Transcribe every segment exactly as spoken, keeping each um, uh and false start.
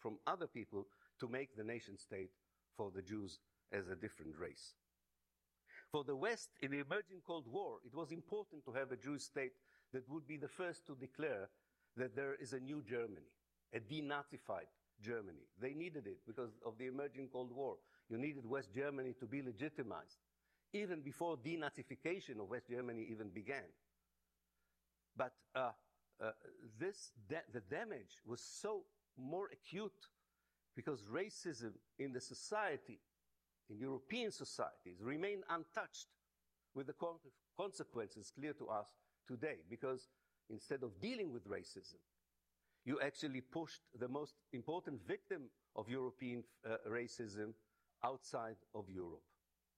from other people to make the nation state for the Jews as a different race. For the West, in the emerging Cold War, it was important to have a Jewish state that would be the first to declare that there is a new Germany, a denazified Germany. They needed it because of the emerging Cold War. You needed West Germany to be legitimized, even before denazification of West Germany even began. But uh, uh, this, da- the damage was so more acute because racism in the society, in European societies, remained untouched, with the con- consequences clear to us today. Because instead of dealing with racism, you actually pushed the most important victim of European uh, racism outside of Europe.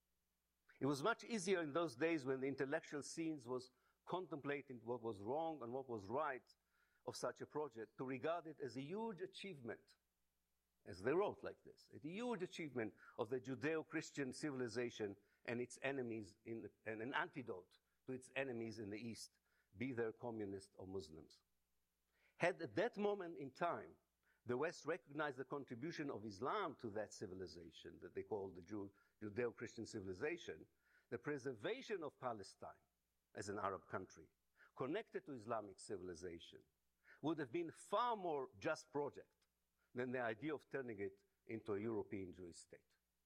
It was much easier in those days when the intellectual scenes was contemplating what was wrong and what was right of such a project to regard it as a huge achievement, as they wrote like this, a huge achievement of the Judeo-Christian civilization and its enemies, in the, and an antidote to its enemies in the East, be they communists or Muslims. Had at that moment in time, the West recognized the contribution of Islam to that civilization that they called the Jew, Judeo-Christian civilization, the preservation of Palestine as an Arab country, connected to Islamic civilization, would have been a far more just project than the idea of turning it into a European Jewish state.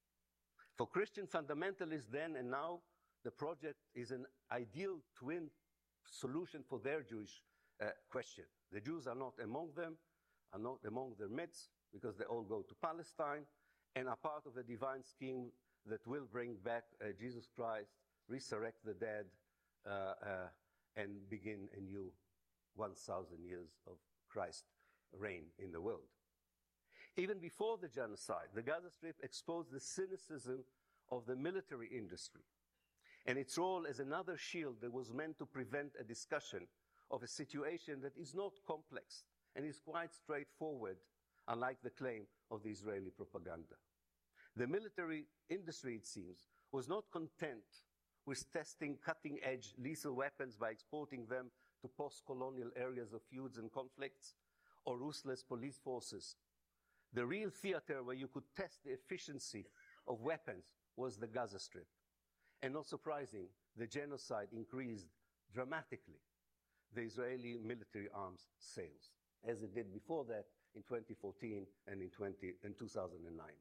For Christian fundamentalists then and now, the project is an ideal twin solution for their Jewish uh, question. The Jews are not among them, are not among their midst, because they all go to Palestine, and are part of a divine scheme that will bring back uh, Jesus Christ, resurrect the dead, uh, uh, and begin a new one thousand years of Christ's reign in the world. Even before the genocide, the Gaza Strip exposed the cynicism of the military industry and its role as another shield that was meant to prevent a discussion of a situation that is not complex and is quite straightforward, unlike the claim of the Israeli propaganda. The military industry, it seems, was not content with testing cutting-edge lethal weapons by exporting them to post-colonial areas of feuds and conflicts or ruthless police forces. The real theater where you could test the efficiency of weapons was the Gaza Strip. And not surprising, the genocide increased dramatically the Israeli military arms sales, as it did before that in twenty fourteen and in, twenty, in two thousand nine.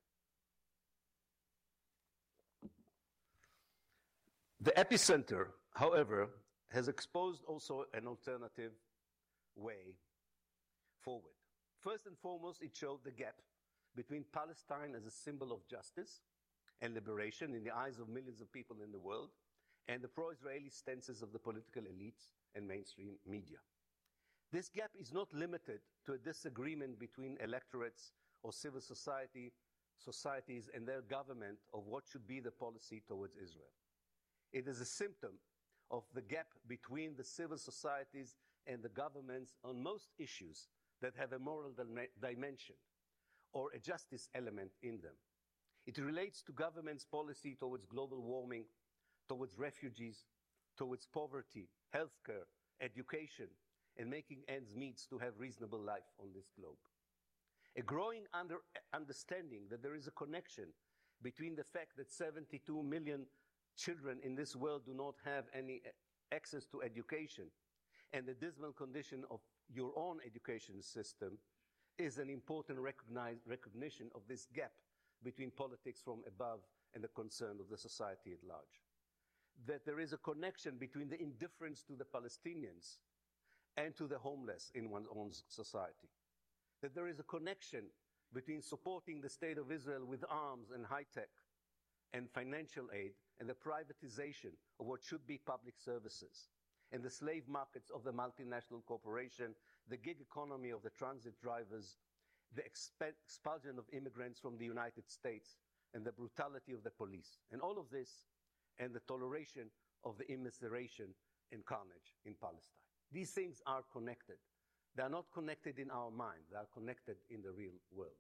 The epicenter, however, has exposed also an alternative way forward. First and foremost, it showed the gap between Palestine as a symbol of justice and liberation in the eyes of millions of people in the world, and the pro-Israeli stances of the political elites and mainstream media. This gap is not limited to a disagreement between electorates or civil society, societies and their government of what should be the policy towards Israel. It is a symptom of the gap between the civil societies and the governments on most issues that have a moral dimension or a justice element in them. It relates to government's policy towards global warming, towards refugees, towards poverty, healthcare, education, and making ends meet to have reasonable life on this globe. A growing under understanding that there is a connection between the fact that seventy-two million children in this world do not have any access to education and the dismal condition of your own education system is an important recognition of this gap between politics from above and the concern of the society at large. That there is a connection between the indifference to the Palestinians and to the homeless in one's own society. That there is a connection between supporting the state of Israel with arms and high-tech and financial aid and the privatization of what should be public services and the slave markets of the multinational corporation, the gig economy of the transit drivers, the exp- expulsion of immigrants from the United States, and the brutality of the police. And all of this, and the toleration of the immiseration and carnage in Palestine. These things are connected. They are not connected in our mind. They are connected in the real world.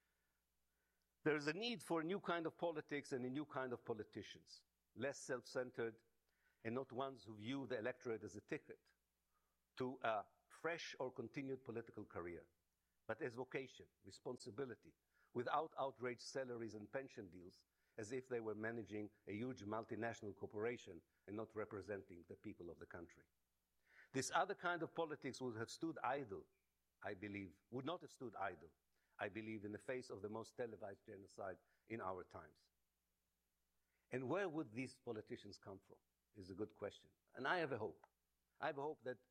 There is a need for a new kind of politics and a new kind of politicians, less self-centered and not ones who view the electorate as a ticket to a fresh or continued political career, but as vocation, responsibility, without outraged salaries and pension deals, as if they were managing a huge multinational corporation and not representing the people of the country. This other kind of politics would have stood idle, I believe, would not have stood idle, I believe, in the face of the most televised genocide in our times. And where would these politicians come from is a good question. And I have a hope. I have a hope that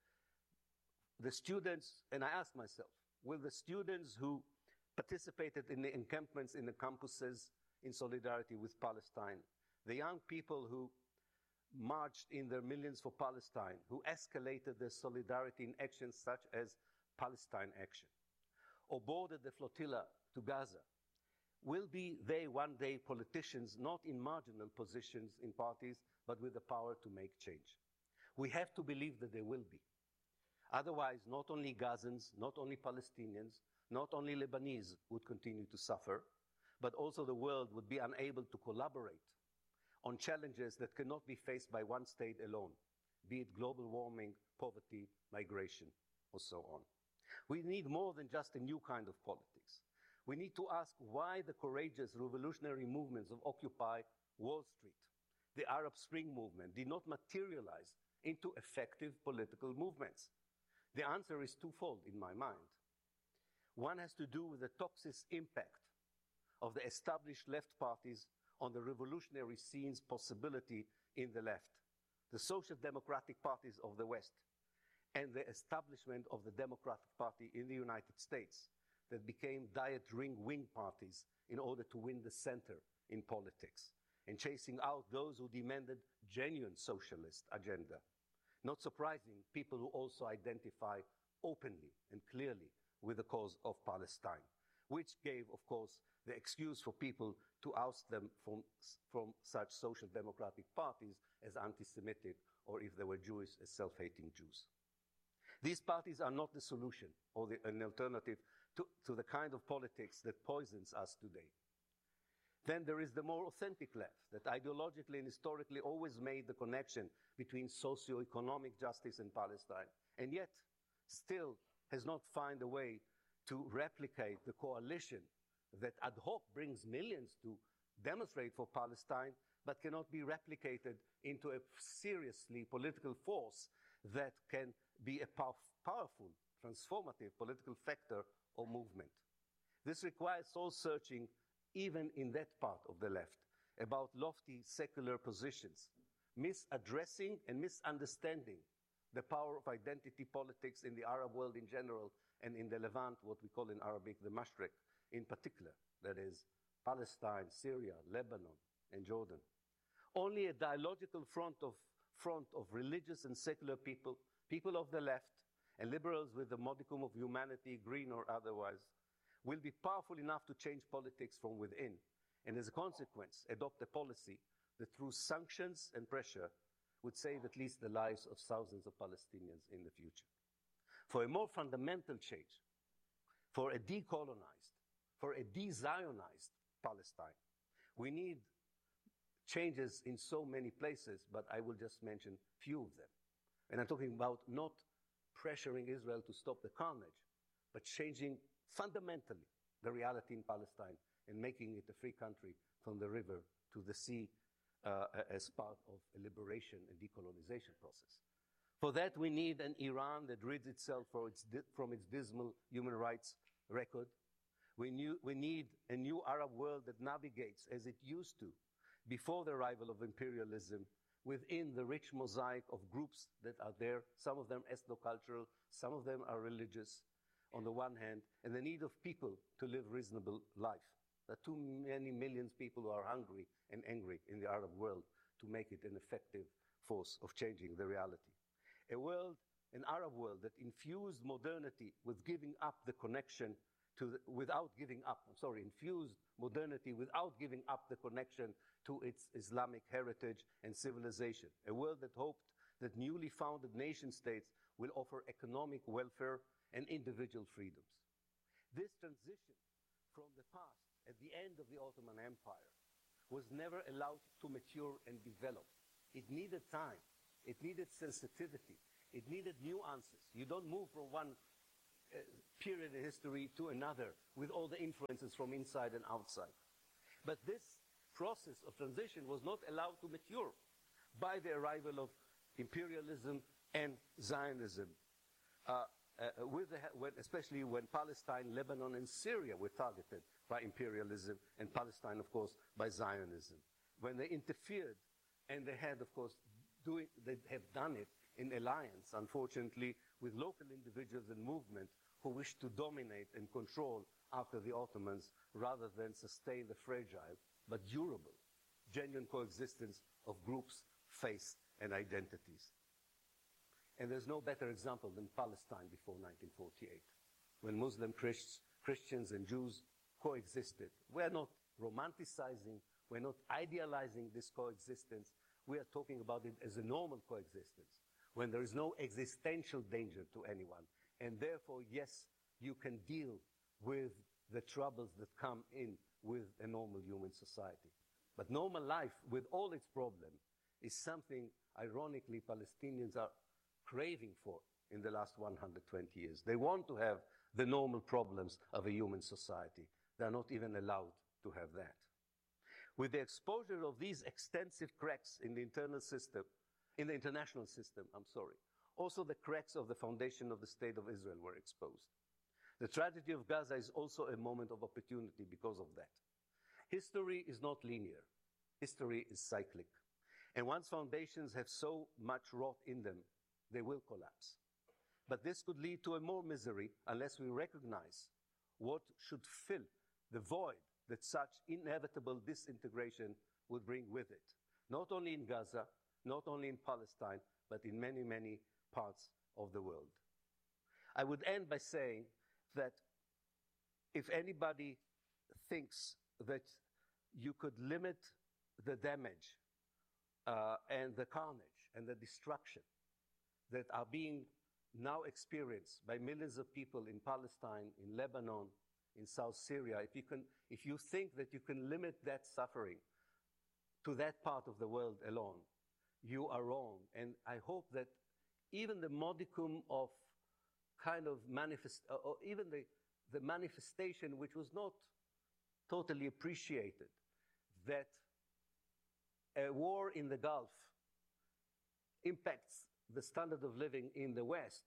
the students, and I ask myself, will the students who participated in the encampments in the campuses in solidarity with Palestine, the young people who marched in their millions for Palestine, who escalated their solidarity in actions such as Palestine Action, or boarded the flotilla to Gaza, will be they one day politicians not in marginal positions in parties, but with the power to make change? We have to believe that they will be. Otherwise, not only Gazans, not only Palestinians, not only Lebanese would continue to suffer, but also the world would be unable to collaborate on challenges that cannot be faced by one state alone, be it global warming, poverty, migration, or so on. We need more than just a new kind of politics. We need to ask why the courageous revolutionary movements of Occupy Wall Street, the Arab Spring movement, did not materialize into effective political movements. The answer is twofold in my mind. One has to do with the toxic impact of the established left parties on the revolutionary scene's possibility in the left, the social democratic parties of the West, and the establishment of the Democratic Party in the United States that became diet ring wing parties in order to win the center in politics, and chasing out those who demanded genuine socialist agenda. Not surprising, people who also identify openly and clearly with the cause of Palestine, which gave, of course, the excuse for people to oust them from, from such social democratic parties as anti-Semitic, or if they were Jewish, as self-hating Jews. These parties are not the solution or the, an alternative to, to the kind of politics that poisons us today. Then there is the more authentic left that ideologically and historically always made the connection between socio-economic justice and Palestine, and yet still has not found a way to replicate the coalition that ad hoc brings millions to demonstrate for Palestine, but cannot be replicated into a seriously political force that can be a pow- powerful, transformative political factor or movement. This requires soul-searching even in that part of the left about lofty secular positions, misaddressing and misunderstanding the power of identity politics in the Arab world in general and in the Levant, what we call in Arabic the Mashriq in particular, that is Palestine, Syria, Lebanon, and Jordan. Only a dialogical front of, front of religious and secular people, people of the left, and liberals with a modicum of humanity, green or otherwise, will be powerful enough to change politics from within, and as a consequence, adopt a policy that through sanctions and pressure would save at least the lives of thousands of Palestinians in the future. For a more fundamental change, for a decolonized, for a de-Zionized Palestine, we need changes in so many places, but I will just mention few of them. And I'm talking about not pressuring Israel to stop the carnage, but changing fundamentally the reality in Palestine and making it a free country from the river to the sea uh, as part of a liberation and decolonization process. For that, we need an Iran that rids itself for its di- from its dismal human rights record. We, knew, we need a new Arab world that navigates as it used to before the arrival of imperialism within the rich mosaic of groups that are there, some of them ethno-cultural, some of them are religious, on the one hand, and the need of people to live reasonable life. There are too many millions of people who are hungry and angry in the Arab world to make it an effective force of changing the reality. A world, an Arab world that infused modernity with giving up the connection to, the, without giving up, I'm sorry, infused modernity without giving up the connection to its Islamic heritage and civilization. A world that hoped that newly founded nation states will offer economic welfare and individual freedoms. This transition from the past at the end of the Ottoman Empire was never allowed to mature and develop. It needed time. It needed sensitivity. It needed nuances. You don't move from one uh, period in history to another, with all the influences from inside and outside. But this process of transition was not allowed to mature by the arrival of imperialism and Zionism, uh, uh, with the, when, especially when Palestine, Lebanon, and Syria were targeted by imperialism, and Palestine, of course, by Zionism. When they interfered, and they had, of course, doing, they have done it in alliance, unfortunately, with local individuals and movements who wished to dominate and control after the Ottomans, rather than sustain the fragile but durable, genuine coexistence of groups, faiths, and identities. And there's no better example than Palestine before nineteen forty-eight, when Muslim Christ, Christians and Jews coexisted. We're not romanticizing, we're not idealizing this coexistence. We are talking about it as a normal coexistence, when there is no existential danger to anyone. And therefore, yes, you can deal with the troubles that come in with a normal human society. But normal life, with all its problems, is something, ironically, Palestinians are craving for in the last one hundred twenty years. They want to have the normal problems of a human society. They're not even allowed to have that. With the exposure of these extensive cracks in the internal system, in the international system, I'm sorry, also the cracks of the foundation of the State of Israel were exposed. The tragedy of Gaza is also a moment of opportunity because of that. History is not linear. History is cyclic. And once foundations have so much rot in them, they will collapse. But this could lead to a more misery unless we recognize what should fill the void that such inevitable disintegration would bring with it. Not only in Gaza, not only in Palestine, but in many, many parts of the world. I would end by saying that if anybody thinks that you could limit the damage uh, and the carnage and the destruction that are being now experienced by millions of people in Palestine, in Lebanon, in South Syria, if you can, if you think that you can limit that suffering to that part of the world alone, you are wrong. And I hope that even the modicum of kind of manifest, or even the, the manifestation, which was not totally appreciated, that a war in the Gulf impacts the standard of living in the West,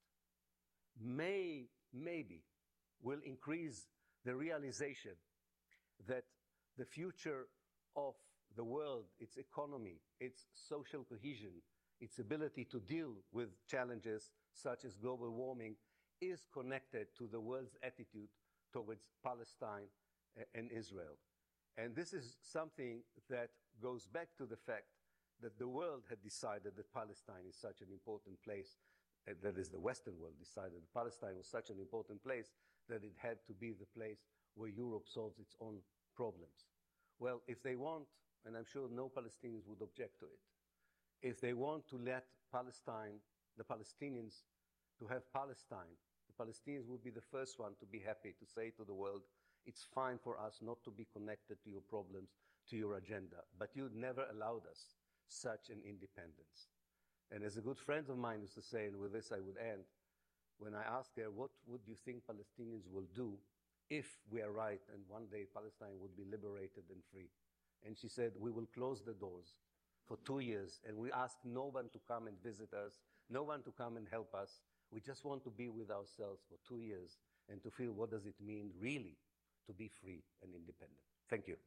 may, maybe, will increase the realization that the future of the world, its economy, its social cohesion, its ability to deal with challenges such as global warming is connected to the world's attitude towards Palestine and Israel. And this is something that goes back to the fact that the world had decided that Palestine is such an important place, uh, that is the Western world decided that Palestine was such an important place that it had to be the place where Europe solves its own problems. Well, if they want, and I'm sure no Palestinians would object to it, if they want to let Palestine, the Palestinians, to have Palestine, the Palestinians would be the first one to be happy to say to the world, it's fine for us not to be connected to your problems, to your agenda, but you never allowed us such an independence. And as a good friend of mine used to say, and with this I would end, when I asked her, what would you think Palestinians will do if we are right and one day Palestine would be liberated and free? And she said, we will close the doors for two years and we ask no one to come and visit us, no one to come and help us. We just want to be with ourselves for two years and to feel what does it mean really to be free and independent. Thank you.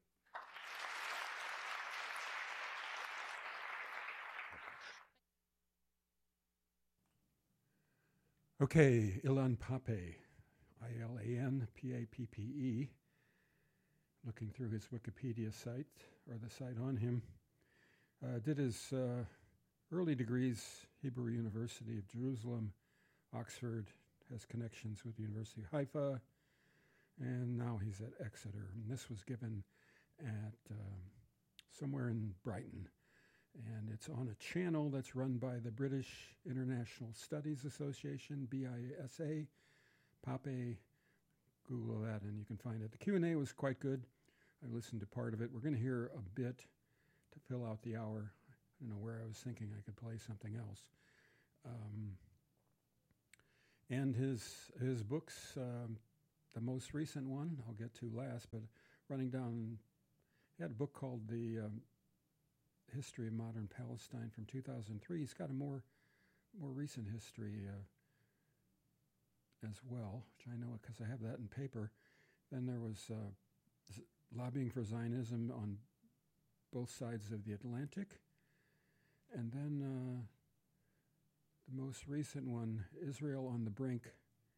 Okay, Ilan Pappé, I L A N P A P P E, looking through his Wikipedia site, or the site on him, uh, did his uh, early degrees, Hebrew University of Jerusalem, Oxford, has connections with the University of Haifa, and now he's at Exeter. And this was given at um, somewhere in Brighton. And it's on a channel that's run by the British International Studies Association, B I S A. Pape, Google that and you can find it. The Q and A was quite good. I listened to part of it. We're going to hear a bit to fill out the hour. I don't know where I was thinking I could play something else. Um, and his his books, um, the most recent one I'll get to last, but running down, he had a book called The um, History of Modern Palestine from two thousand three. He's got a more more recent history uh, as well, which I know because I have that in paper. Then there was uh, Lobbying for Zionism on Both Sides of the Atlantic. And then uh, the most recent one, Israel on the Brink,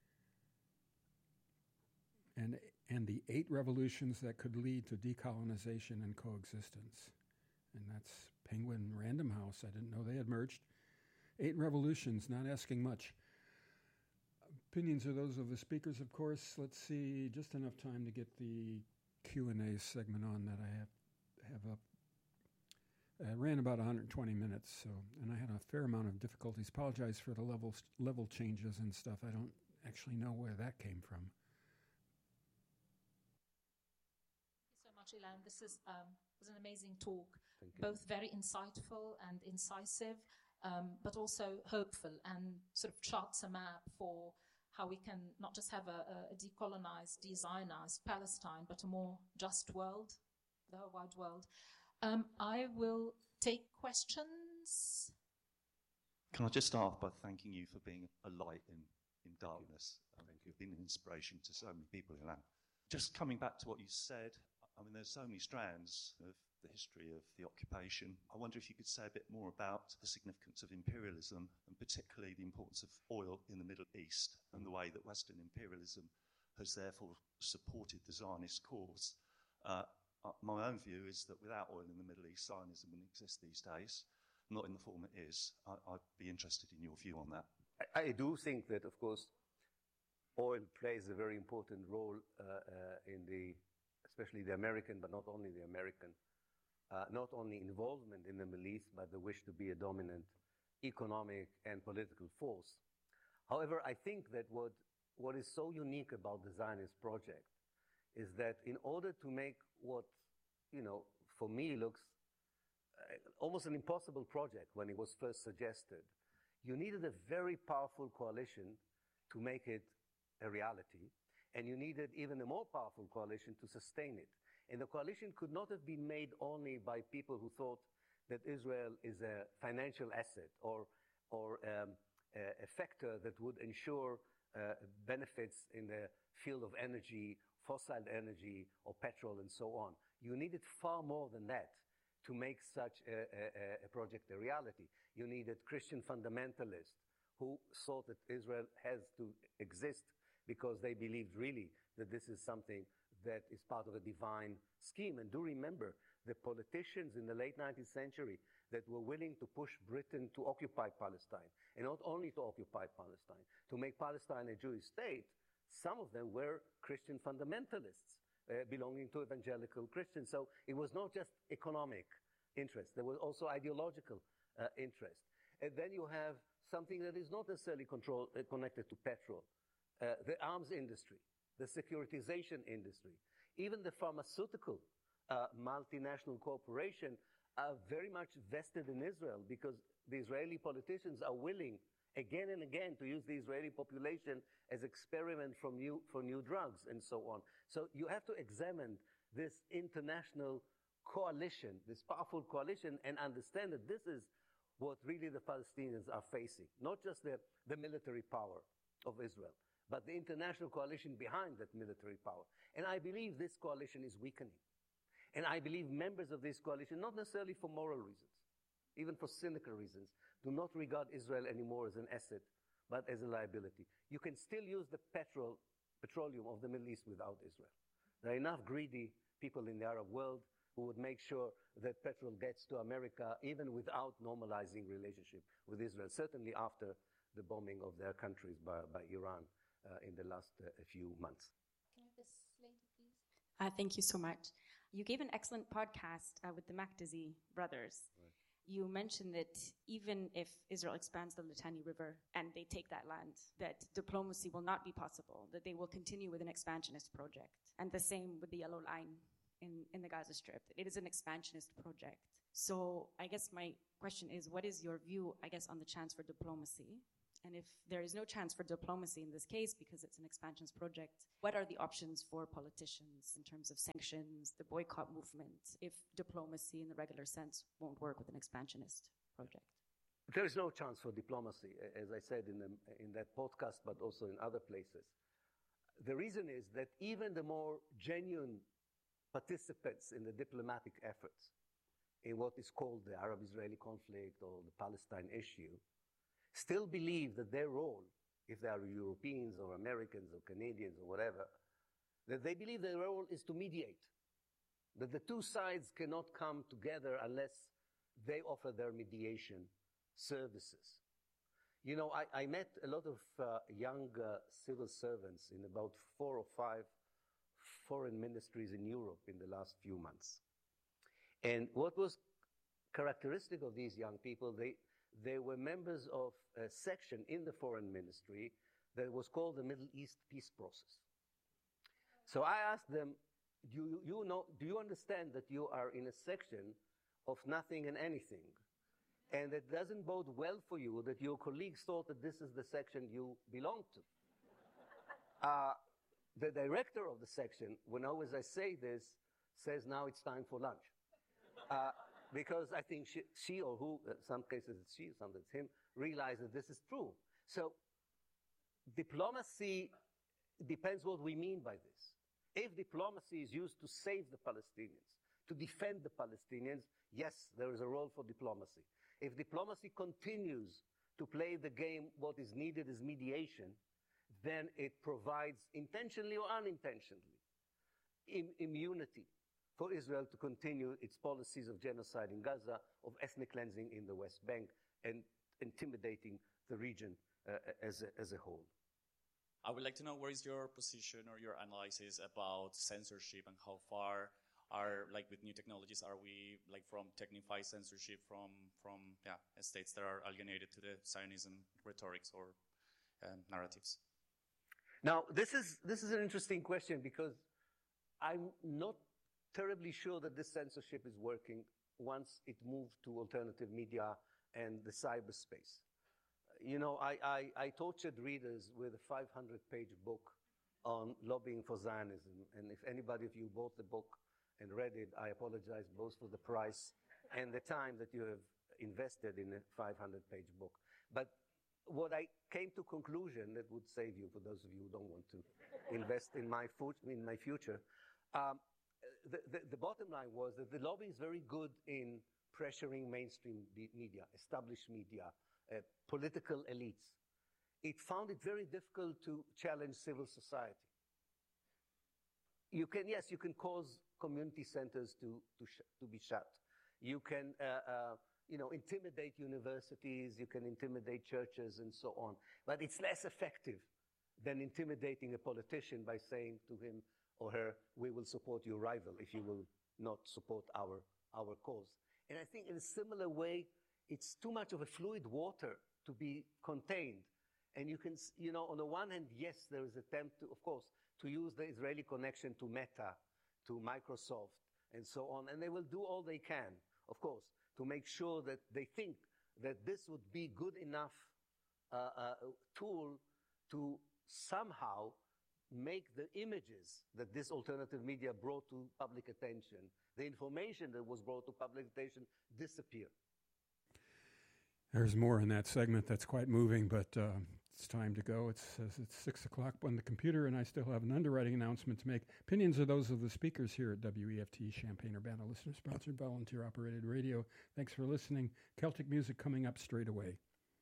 and and the eight revolutions that could lead to decolonization and coexistence. And that's Penguin Random House. I didn't know they had merged. Eight revolutions, not asking much. Opinions are those of the speakers, of course. Let's see, just enough time to get the Q and A segment on that I have have up. I ran about one hundred twenty minutes, so and I had a fair amount of difficulties. Apologize for the level level changes and stuff. I don't actually know where that came from. Thank you so much, Ilan. This is um, was an amazing talk, both very insightful and incisive, um, but also hopeful, and sort of charts a map for how we can not just have a, a decolonized, de-Zionized Palestine, but a more just world, the whole wide world. Um, I will take questions. Can I just start by thanking you for being a light in, in darkness? Thank you. You've been an inspiration to so many people in that. Just coming back to what you said, I mean, there's so many strands of the history of the occupation. I wonder if you could say a bit more about the significance of imperialism, and particularly the importance of oil in the Middle East, and the way that Western imperialism has therefore supported the Zionist cause. Uh, Uh, my own view is that without oil in the Middle East, Zionism wouldn't exist these days, not in the form it is. I, I'd be interested in your view on that. I, I do think that, of course, oil plays a very important role uh, uh, in the, especially the American, but not only the American, uh, not only involvement in the Middle East, but the wish to be a dominant economic and political force. However, I think that what, what is so unique about the Zionist project is that in order to make what, you know, for me looks uh, almost an impossible project when it was first suggested, you needed a very powerful coalition to make it a reality, and you needed even a more powerful coalition to sustain it. And the coalition could not have been made only by people who thought that Israel is a financial asset or, or um, a, a factor that would ensure uh, benefits in the field of energy, fossil energy or petrol and so on. You needed far more than that to make such a, a, a project a reality. You needed Christian fundamentalists who thought that Israel has to exist because they believed really that this is something that is part of a divine scheme. And do remember the politicians in the late nineteenth century that were willing to push Britain to occupy Palestine, and not only to occupy Palestine, to make Palestine a Jewish state. Some of them were Christian fundamentalists uh, belonging to evangelical Christians. So it was not just economic interest. There was also ideological uh, interest. And then you have something that is not necessarily control, uh, connected to petrol. Uh, the arms industry, the securitization industry, even the pharmaceutical uh, multinational corporation are very much vested in Israel because the Israeli politicians are willing again and again to use the Israeli population as experiment from new, for new drugs and so on. So you have to examine this international coalition, this powerful coalition, and understand that this is what really the Palestinians are facing. Not just the, the military power of Israel, but the international coalition behind that military power. And I believe this coalition is weakening. And I believe members of this coalition, not necessarily for moral reasons, even for cynical reasons, do not regard Israel anymore as an asset, but as a liability. You can still use the petrol, petroleum of the Middle East without Israel. There are enough greedy people in the Arab world who would make sure that petrol gets to America even without normalizing relationship with Israel, certainly after the bombing of their countries by, by Iran uh, in the last uh, few months. Can I have this lady, please? Uh, thank you so much. You gave an excellent podcast uh, with the Makdisi brothers. Right. You mentioned that even if Israel expands the Litani River and they take that land, that diplomacy will not be possible, that they will continue with an expansionist project. And the same with the Yellow Line in, in the Gaza Strip. It is an expansionist project. So I guess my question is, what is your view, I guess, on the chance for diplomacy And if there is no chance for diplomacy in this case because it's an expansions project, what are the options for politicians in terms of sanctions, the boycott movement, if diplomacy in the regular sense won't work with an expansionist project? There is no chance for diplomacy, as I said in, the, in that podcast, but also in other places. The reason is that even the more genuine participants in the diplomatic efforts in what is called the Arab-Israeli conflict or the Palestine issue still believe that their role, if they are Europeans or Americans or Canadians or whatever, that they believe their role is to mediate, that the two sides cannot come together unless they offer their mediation services. You know, I, I met a lot of uh, young uh, civil servants in about four or five foreign ministries in Europe in the last few months. And what was characteristic of these young people, they, they were members of a section in the foreign ministry that was called the Middle East Peace Process. So I asked them, do you, you know, do you understand that you are in a section of nothing and anything? And it doesn't bode well for you that your colleagues thought that this is the section you belong to. Uh, the director of the section, when always I say this, says now it's time for lunch. Uh, because I think she, she or who, in some cases it's she, some it's him, realized that this is true. So diplomacy depends what we mean by this. If diplomacy is used to save the Palestinians, to defend the Palestinians, yes, there is a role for diplomacy. If diplomacy continues to play the game, what is needed is mediation, then it provides, intentionally or unintentionally, im- immunity for Israel to continue its policies of genocide in Gaza, of ethnic cleansing in the West Bank, and intimidating the region uh, as, a, as a whole. I would like to know where is your position or your analysis about censorship and how far are, like with new technologies, are we like from technified censorship from, from yeah, states that are alienated to the Zionism rhetorics or um, narratives? Now, this is, this is an interesting question because I'm not terribly sure that this censorship is working once it moved to alternative media and the cyberspace. You know, I, I, I tortured readers with a five hundred page book on lobbying for Zionism. And if anybody of you bought the book and read it, I apologize both for the price and the time that you have invested in a five hundred page book. But what I came to conclusion that would save you, for those of you who don't want to invest in my, fu- in my future, um, the, the, the bottom line was that the lobby is very good in pressuring mainstream media, established media, uh, political elites. It found it very difficult to challenge civil society. You can, yes, you can cause community centers to, to, sh- to be shut. You can, uh, uh, you know, intimidate universities, you can intimidate churches and so on. But it's less effective than intimidating a politician by saying to him or her, we will support your rival if you will not support our, our cause. And I think in a similar way, it's too much of a fluid water to be contained. And you can, you know, on the one hand, yes, there is attempt to, of course, to use the Israeli connection to Meta, to Microsoft, and so on. And they will do all they can, of course, to make sure that they think that this would be good enough uh, uh, tool to somehow make the images that this alternative media brought to public attention, the information that was brought to public attention, disappear. There's more in that segment that's quite moving, but uh, it's time to go. It says it's six o'clock on the computer, and I still have an underwriting announcement to make. Opinions are those of the speakers here at W E F T, Champaign-Urbana listener-sponsored volunteer-operated radio. Thanks for listening. Celtic music coming up straight away.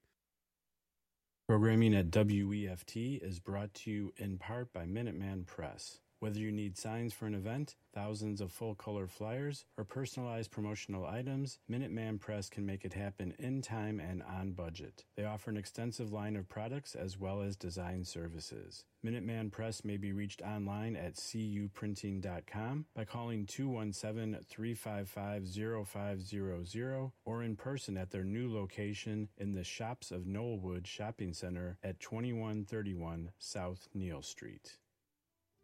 Programming at W E F T is brought to you in part by Minuteman Press. Whether you need signs for an event, thousands of full-color flyers, or personalized promotional items, Minuteman Press can make it happen in time and on budget. They offer an extensive line of products as well as design services. Minuteman Press may be reached online at c u printing dot com by calling two one seven, three five five, zero five zero zero or in person at their new location in the Shops of Knollwood Shopping Center at twenty-one thirty-one South Neal Street.